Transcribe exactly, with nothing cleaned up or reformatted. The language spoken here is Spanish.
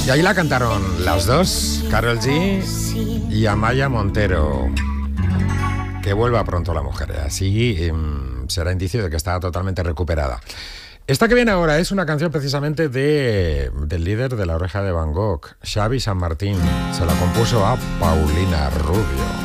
Y ahí la cantaron las dos, Karol G y Amaya Montero. Que vuelva pronto la mujer, así eh, será indicio de que está totalmente recuperada. Esta que viene ahora es una canción precisamente de, del líder de La Oreja de Van Gogh, Xavi San Martín. Se la compuso a Paulina Rubio.